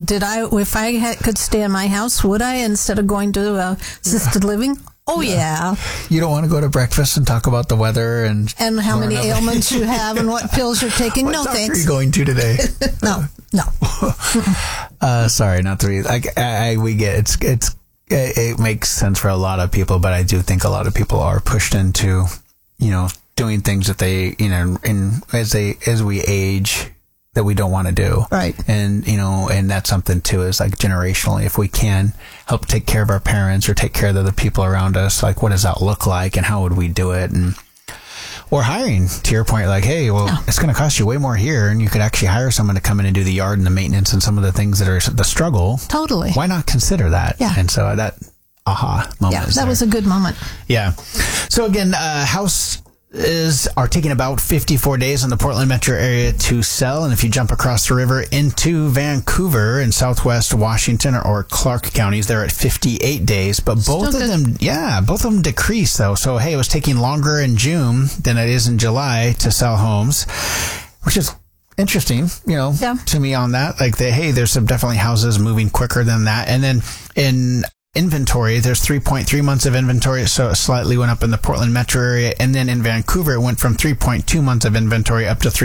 if I could stay in my house, would I, instead of going to assisted living? Oh, yeah. You don't want to go to breakfast and talk about the weather and how many ailments you have and what pills you're taking. What no, doctor thanks. are you going to today? No. Sorry, not the reason. We get it makes sense for a lot of people, but I do think a lot of people are pushed into, doing things that they, as we age, that we don't want to do. Right. And, and that's something too, is like generationally, if we can help take care of our parents or take care of the other people around us, like what does that look like and how would we do it? Or hiring, to your point, like, hey, it's going to cost you way more here, and you could actually hire someone to come in and do the yard and the maintenance and some of the things that are the struggle. Totally. Why not consider that? Yeah. And so that aha moment is that there. was a good moment. Yeah. So again, houses are taking about 54 days in the Portland metro area to sell. And if you jump across the river into Vancouver in southwest Washington or Clark counties, they're at 58 days. But both of them decreased though. So, hey, it was taking longer in June than it is in July to sell homes, which is interesting, to me on that. Like, there's some definitely houses moving quicker than that. And then in inventory, there's 3.3 months of inventory, so it slightly went up in the Portland metro area, and then in Vancouver it went from 3.2 months of inventory up to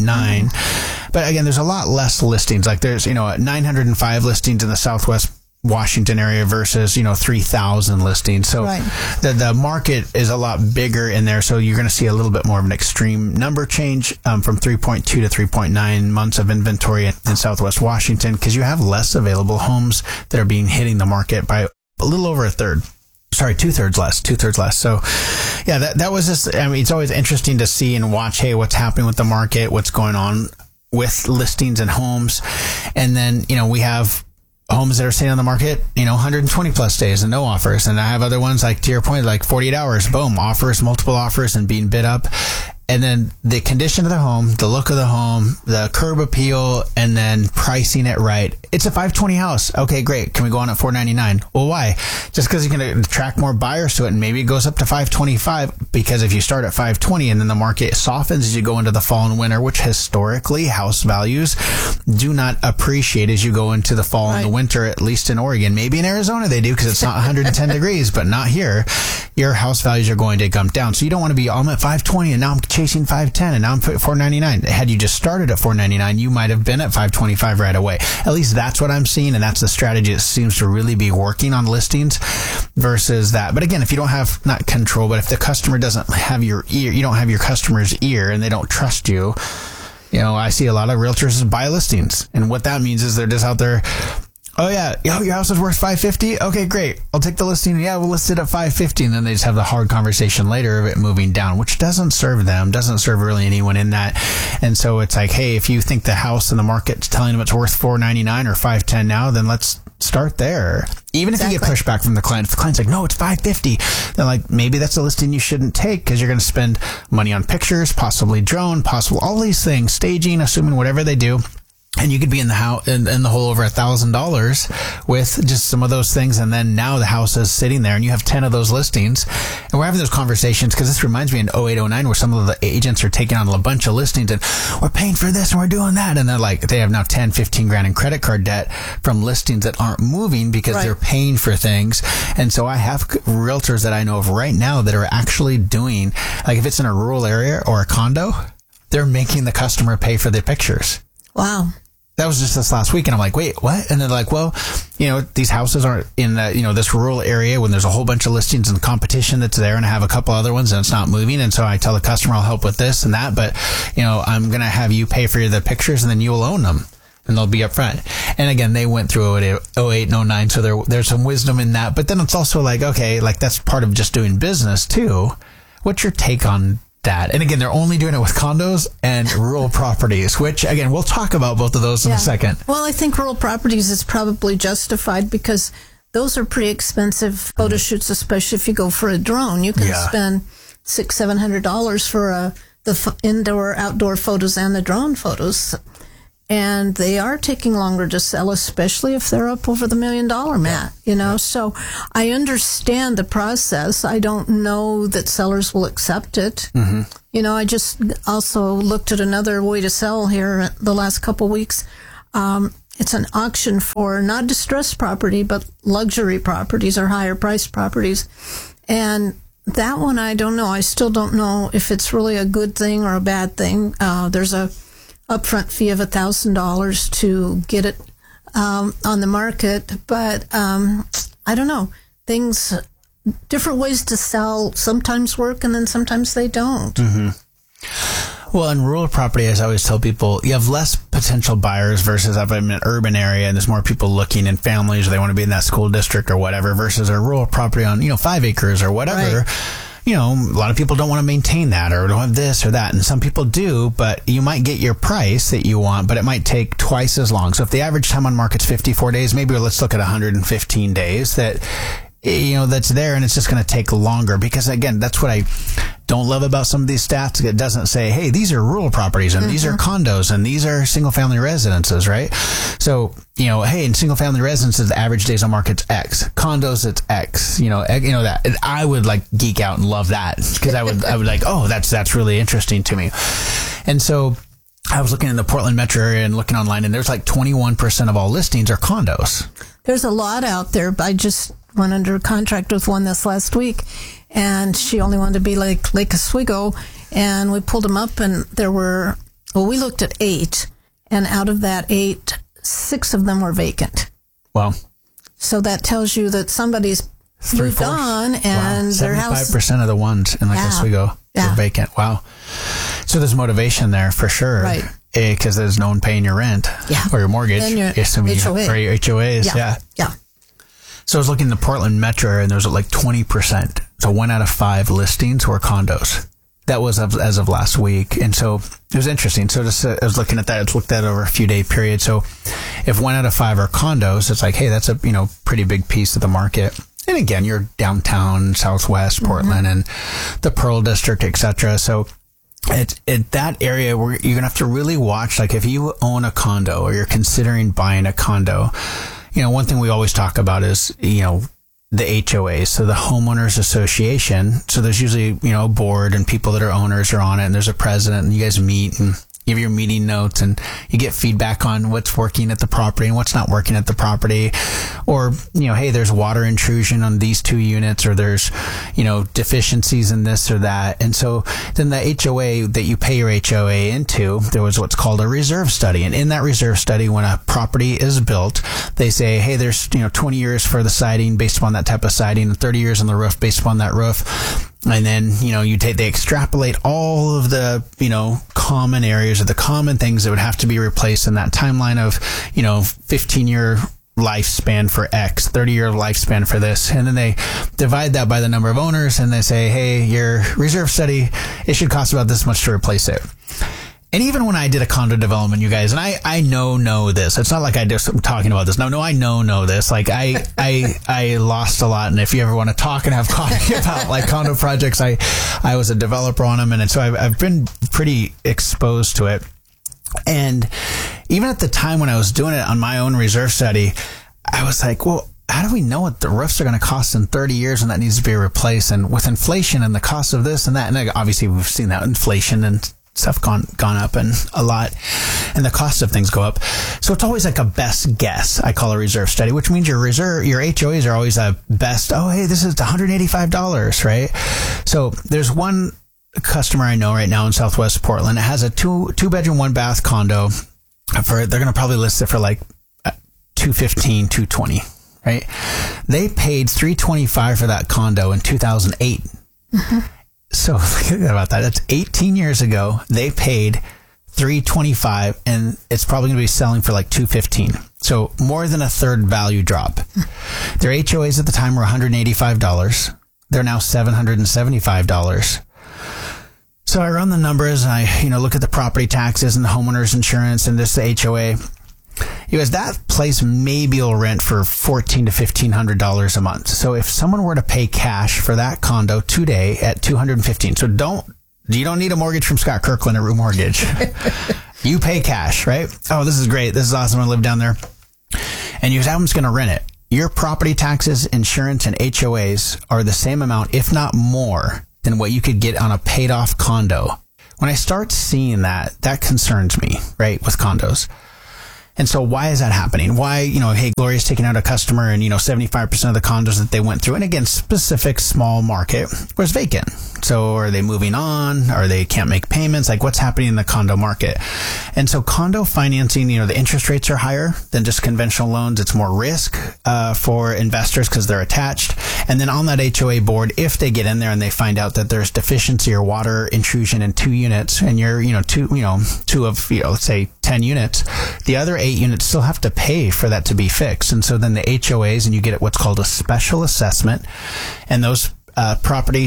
3.9. But again, there's a lot less listings. Like there's 905 listings in the southwest Washington area versus 3,000 listings. So the market is a lot bigger in there, so you're going to see a little bit more of an extreme number change from 3.2 to 3.9 months of inventory in southwest Washington, because you have less available homes that are hitting the market by a little over a third. Sorry, two-thirds less. So, yeah, that was just, it's always interesting to see and watch, hey, what's happening with the market, what's going on with listings and homes. And then, we have homes that are staying on the market, 120 plus days and no offers. And I have other ones, like to your point, like 48 hours, boom, offers, multiple offers and being bid up. And then the condition of the home, the look of the home, the curb appeal, and then pricing it right. It's a 520 house. Okay, great. Can we go on at 499? Well, why? Just because you're going to attract more buyers to it, and maybe it goes up to 525, because if you start at 520 and then the market softens as you go into the fall and winter, which historically house values do not appreciate as you go into the fall and the winter, at least in Oregon. Maybe in Arizona they do because it's not 110 degrees, but not here. Your house values are going to come down. So you don't want to be, I'm at 520 and now I'm chasing 510 and now I'm at 499. Had you just started at 499, you might have been at 525 right away. At least that's what I'm seeing, and that's the strategy that seems to really be working on listings versus that. But again, if you don't have, not control, but if the customer doesn't have your ear, you don't have your customer's ear and they don't trust you, I see a lot of realtors buy listings. And what that means is they're just out there, oh yeah, your house is worth $550. Okay, great. I'll take the listing. Yeah, we'll list it at $550. And then they just have the hard conversation later of it moving down, which doesn't serve them, doesn't serve really anyone in that. And so it's like, hey, if you think the house in the market's telling them it's worth $499 or $510 now, then let's start there. Even if you get pushback from the client, if the client's like, no, it's $550, then like maybe that's a listing you shouldn't take because you're going to spend money on pictures, possibly drone, all these things, staging, assuming whatever they do. And you could be in the house in the hole over $1,000 with just some of those things. And then now the house is sitting there and you have 10 of those listings. And we're having those conversations because this reminds me in 08, 09, where some of the agents are taking on a bunch of listings and we're paying for this and we're doing that. And they're like, they have now 10, 15 grand in credit card debt from listings that aren't moving because they're paying for things. And so I have realtors that I know of right now that are actually doing, like if it's in a rural area or a condo, they're making the customer pay for their pictures. Wow. That was just this last week, and I'm like, wait, what? And they're like, well, these houses aren't in this rural area when there's a whole bunch of listings and competition that's there, and I have a couple other ones and it's not moving. And so I tell the customer I'll help with this and that, but, I'm going to have you pay for the pictures and then you'll own them and they'll be up front. And again, they went through 08 and 09, so there's some wisdom in that. But then it's also like, okay, like that's part of just doing business too. What's your take on that? And again, they're only doing it with condos and rural properties, which again, we'll talk about both of those in a second. Well, I think rural properties is probably justified because those are pretty expensive photo shoots, especially if you go for a drone. You can spend $600-700 for the indoor, outdoor photos and the drone photos. And they are taking longer to sell, especially if they're up over the $1 million mat, So I understand the process. I don't know that sellers will accept it. Mm-hmm. I just also looked at another way to sell here the last couple weeks. it's an auction for not distressed property, but luxury properties or higher priced properties. And that one, I don't know. I still don't know if it's really a good thing or a bad thing. There's a upfront fee of $1,000 to get it on the market, but I don't know. Different ways to sell sometimes work, and then sometimes they don't. Well, in rural property, as I always tell people, you have less potential buyers versus if I'm in an urban area and there's more people looking in families, or they want to be in that school district or whatever, versus a rural property on, 5 acres or whatever. Right. A lot of people don't want to maintain that or don't have this or that. And some people do, but you might get your price that you want, but it might take twice as long. So if the average time on market's 54 days, maybe let's look at 115 days that's there, and it's just going to take longer, because again, that's what I don't love about some of these stats. It doesn't say, hey, these are rural properties and these are condos and these are single family residences, right? So, hey, in single family residences, the average days on market's X. Condos, it's X, that. And I would geek out and love that, because I would oh, that's really interesting to me. And so I was looking in the Portland metro area and looking online, and there's 21% of all listings are condos. There's a lot out there, but I just went under contract with one this last week, and she only wanted to be like Lake Oswego, and we pulled them up, and we looked at 8, and out of that 8, 6 of them were vacant. Wow. So that tells you that somebody's moved on, and their house... 75% of the ones in Lake Oswego are vacant. Wow. So there's motivation there for sure. Right. Because there's no one paying your rent or your mortgage. And your HOA. Or your HOAs. Yeah. So I was looking in the Portland metro area, and there was 20%. So 1 out of 5 listings were condos. That was as of last week. And so it was interesting. So I was looking at that. It's looked at over a few day period. So if 1 out of 5 are condos, it's hey, that's a, pretty big piece of the market. And again, you're downtown, Southwest Portland and the Pearl District, etc. So it's in that area where you're going to have to really watch, if you own a condo or you're considering buying a condo, one thing we always talk about is, the HOA, so the homeowners association. So there's usually, a board and people that are owners are on it, and there's a president, and you guys meet and give your meeting notes, and you get feedback on what's working at the property and what's not working at the property. Or, hey, there's water intrusion on these 2 units, or there's, deficiencies in this or that. And so then the HOA that you pay your HOA into, there was what's called a reserve study. And in that reserve study, when a property is built, they say, hey, there's, 20 years for the siding based upon that type of siding, and 30 years on the roof based upon that roof. And then, they extrapolate all of the, common areas or the common things that would have to be replaced in that timeline of, 15-year lifespan for X, 30-year lifespan for this. And then they divide that by the number of owners, and they say, hey, your reserve study, it should cost about this much to replace it. And even when I did a condo development, you guys, and I know this. It's not like I just am talking about this. No, I know this. I lost a lot. And if you ever want to talk and have coffee about condo projects, I was a developer on them. And so I've been pretty exposed to it. And even at the time when I was doing it on my own reserve study, I was well, how do we know what the roofs are going to cost in 30 years and that needs to be replaced? And with inflation and the cost of this and that, and obviously we've seen that inflation and stuff gone up and a lot, and the cost of things go up. So it's always a best guess. I call a reserve study, which means your HOAs are always a best. Oh, hey, this is $185, right? So there's one customer I know right now in Southwest Portland. It has a 2-bedroom, 1-bath condo. They're going to probably list it for $215, $220, right? They paid $325 for that condo in 2008. So think about that. That's 18 years ago. They paid $325, and it's probably going to be selling for $215. So more than a third value drop. Their HOAs at the time were $185. They're now $775. So I run the numbers, and I look at the property taxes and the homeowner's insurance and this the HOA. That place maybe will rent for $1,400 to $1,500 a month. So if someone were to pay cash for that condo today at $215, so you don't need a mortgage from Scott Kirkland at Root Mortgage. You pay cash, right? Oh, this is great. This is awesome. I live down there. And I'm just going to rent it. Your property taxes, insurance, and HOAs are the same amount, if not more, than what you could get on a paid off condo. When I start seeing that concerns me, right, with condos. And so why is that happening? Why, hey, Gloria's taking out a customer and, 75% of the condos that they went through, and again, specific small market, was vacant. So are they moving on? Or they can't make payments? Like, what's happening in the condo market? And so condo financing, the interest rates are higher than just conventional loans. It's more risk for investors because they're attached. And then on that HOA board, if they get in there and they find out that there's deficiency or water intrusion in 2 units, and you're, two of, let's say 10 units, the other 8 units still have to pay for that to be fixed. And so then the HOAs, and you get what's called a special assessment, and those property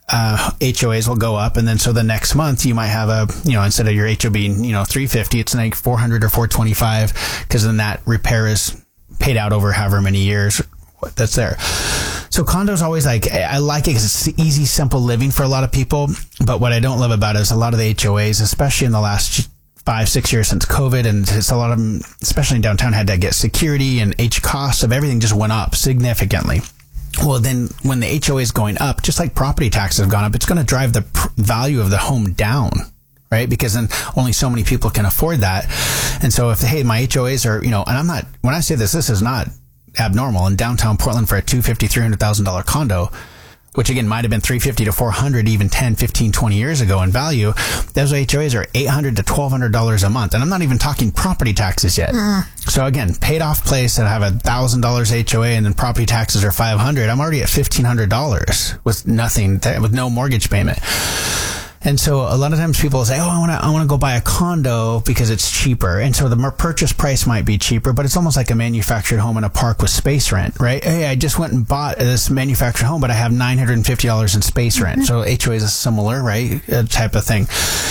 HOAs will go up. And then so the next month you might have instead of your HO being, $350, it's like $400 or $425, because then that repair is paid out over however many years that's there. So condos always I like it because it's easy, simple living for a lot of people. But what I don't love about it is a lot of the HOAs, especially in the last 5-6 years since COVID, and it's a lot of them, especially in downtown, had to get security, and costs of everything just went up significantly. Well, then when the HOA is going up, just like property taxes have gone up, it's going to drive the value of the home down, right? Because then only so many people can afford that. And so if, hey, my HOAs are, and when I say this is not abnormal. In downtown Portland, for a $250,000, $300,000 condo, which again might have been $350 to $400 even 10, 15, 20 years ago in value, those HOAs are $800 to $1,200 a month. And I'm not even talking property taxes yet. So again, paid off place that have $1,000 HOA and then property taxes are $500. I'm already at $1,500 with nothing, with no mortgage payment. And so a lot of times people say, I want to go buy a condo because it's cheaper. And so the purchase price might be cheaper, but it's almost like a manufactured home in a park with space rent, right? Hey, I just went and bought this manufactured home, but I have $950 in space rent. So HOA is a similar, right, type of thing.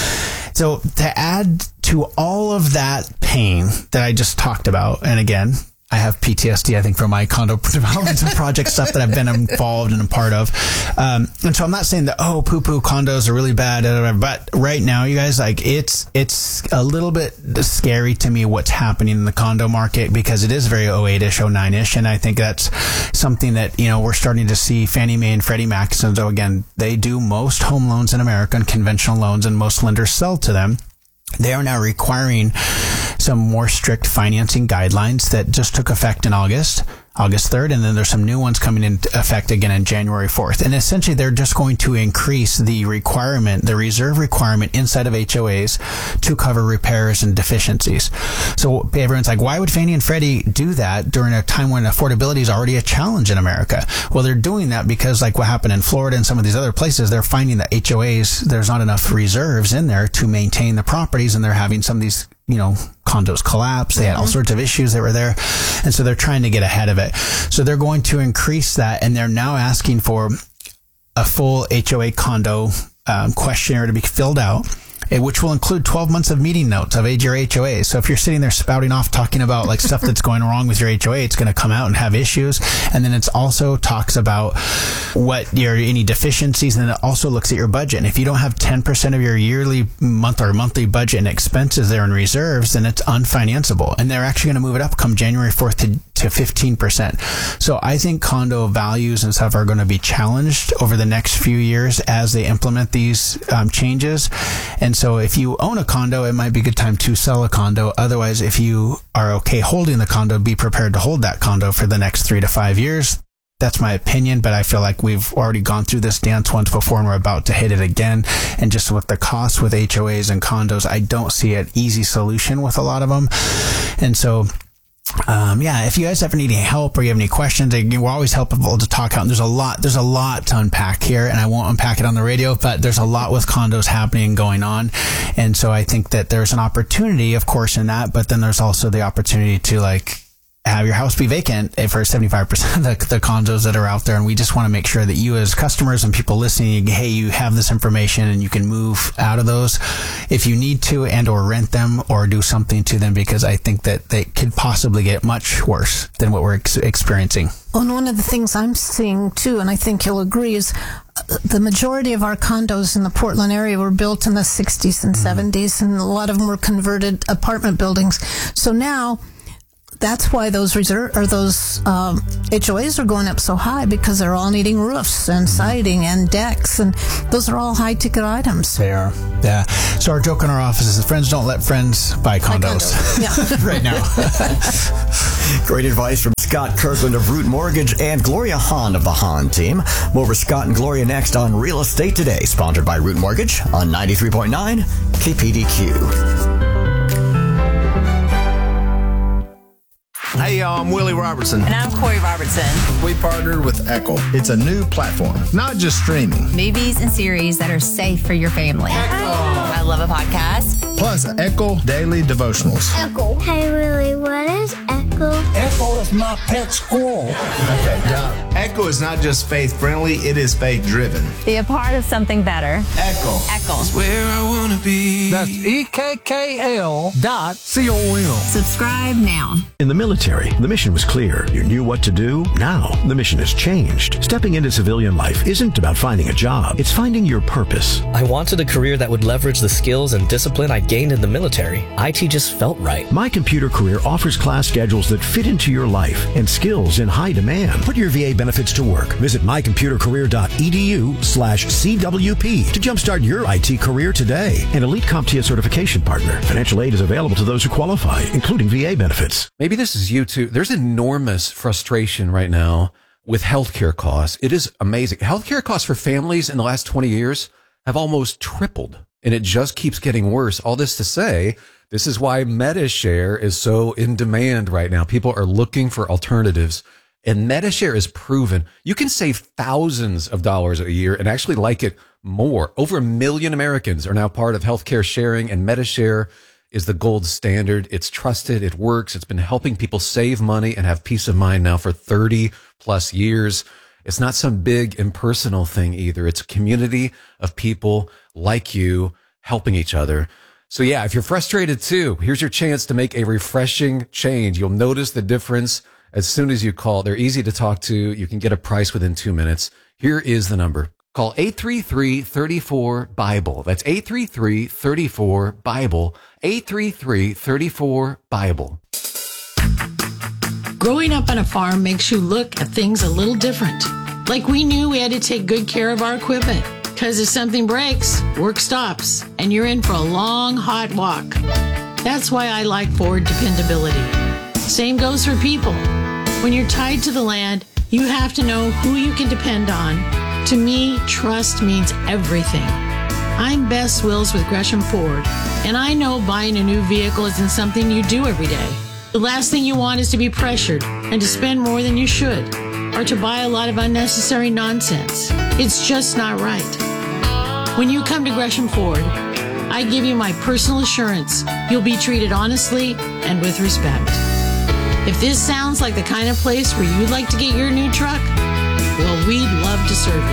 So to add to all of that pain that I just talked about, and again, I have PTSD, I think, from my condo development and project stuff that I've been involved and a part of. And so I'm not saying that, poo-poo, condos are really bad, but right now, you guys, it's a little bit scary to me what's happening in the condo market, because it is very 08-ish, 09-ish. And I think that's something that, we're starting to see Fannie Mae and Freddie Mac. So again, they do most home loans in America and conventional loans, and most lenders sell to them. They are now requiring some more strict financing guidelines that just took effect in August 3rd, and then there's some new ones coming into effect again on January 4th. And essentially, they're just going to increase the reserve requirement inside of HOAs to cover repairs and deficiencies. So everyone's like, why would Fannie and Freddie do that during a time when affordability is already a challenge in America? Well, they're doing that because, like what happened in Florida and some of these other places, they're finding that HOAs, there's not enough reserves in there to maintain the properties, and they're having some of these condos collapse. They had all sorts of issues that were there. And so they're trying to get ahead of it. So they're going to increase that. And they're now asking for a full HOA condo questionnaire to be filled out, which will include 12 months of meeting notes of your HOA. So if you're sitting there spouting off talking about stuff that's going wrong with your HOA, it's going to come out and have issues. And then it's also talks about any deficiencies, and then it also looks at your budget. And if you don't have 10% of your yearly monthly budget and expenses there in reserves, then it's unfinanceable. And they're actually going to move it up come January 4th to 15%. So I think condo values and stuff are going to be challenged over the next few years as they implement these changes. And so if you own a condo, it might be a good time to sell a condo. Otherwise, if you are okay holding the condo, be prepared to hold that condo for the next 3 to 5 years. That's my opinion, but I feel like we've already gone through this dance once before, and we're about to hit it again. And just with the costs with HOAs and condos, I don't see an easy solution with a lot of them. And so if you guys ever need any help or you have any questions, we're always helpful to talk out. And there's a lot to unpack here, and I won't unpack it on the radio, but there's a lot with condos happening and going on. And so I think that there's an opportunity, of course, in that, but then there's also the opportunity to have your house be vacant for 75% of the condos that are out there. And we just want to make sure that you as customers and people listening, hey, you have this information and you can move out of those if you need to, and or rent them or do something to them, because I think that they could possibly get much worse than what we're experiencing. Well, and one of the things I'm seeing too, and I think you'll agree, is the majority of our condos in the Portland area were built in the 60s and 70s, and a lot of them were converted apartment buildings. So now, that's why those HOAs are going up so high because they're all needing roofs and siding and decks, and those are all high-ticket items. They are, yeah. So our joke in our office is friends don't let friends buy condos. Yeah. Right now. Great advice from Scott Kirkland of Root Mortgage and Gloria Hahn of the Hahn team. More with Scott and Gloria next on Real Estate Today, sponsored by Root Mortgage on 93.9 KPDQ. Hey, y'all, I'm Willie Robertson. And I'm Corey Robertson. We partnered with Echo. It's a new platform, not just streaming. Movies and series that are safe for your family. I love a podcast. Plus, Echo Daily Devotionals. Echo. Hey, Willie, what is Echo? Echo is my pet squirrel. Okay, Doc. Echo is not just faith-friendly, it is faith-driven. Be a part of something better. Echo. Echo. Where I want to be. That's EKKL.com. Subscribe now. In the military, the mission was clear. You knew what to do. Now, the mission has changed. Stepping into civilian life isn't about finding a job. It's finding your purpose. I wanted a career that would leverage the skills and discipline I gained in the military. IT just felt right. My Computer Career offers class schedules that fit into your life and skills in high demand. Put your VA benefits to work. Visit mycomputercareer.edu/CWP to jumpstart your IT career today. An Elite CompTIA certification partner. Financial aid is available to those who qualify, including VA benefits. Maybe this is you too. There's enormous frustration right now with healthcare costs. It is amazing. Healthcare costs for families in the last 20 years have almost tripled, and it just keeps getting worse. All this to say, this is why MediShare is so in demand right now. People are looking for alternatives, and MediShare is proven. You can save thousands of dollars a year and actually like it more. Over 1 million Americans are now part of healthcare sharing, and MediShare is the gold standard. It's trusted. It works. It's been helping people save money and have peace of mind now for 30 plus years. It's not some big impersonal thing either. It's a community of people like you helping each other. So yeah, if you're frustrated too, here's your chance to make a refreshing change. You'll notice the difference as soon as you call. They're easy to talk to. You can get a price within 2 minutes. Here is the number. Call 833-34-BIBLE. That's 833-34-BIBLE. 833-34-BIBLE. Growing up on a farm makes you look at things a little different. Like we knew we had to take good care of our equipment, because if something breaks, work stops, and you're in for a long, hot walk. That's why I like Ford dependability. Same goes for people. When you're tied to the land, you have to know who you can depend on. To me, trust means everything. I'm Bess Wills with Gresham Ford, and I know buying a new vehicle isn't something you do every day. The last thing you want is to be pressured and to spend more than you should, or to buy a lot of unnecessary nonsense. It's just not right. When you come to Gresham Ford, I give you my personal assurance you'll be treated honestly and with respect. If this sounds like the kind of place where you'd like to get your new truck, well, we'd love to serve you.